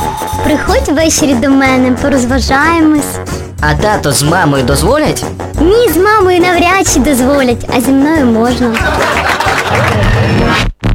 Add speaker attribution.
Speaker 1: Приходь ввечері до мене, порозважаємось.
Speaker 2: А тато з мамою дозволять?
Speaker 1: Ні, з мамою навряд чи дозволять, а зі мною можна.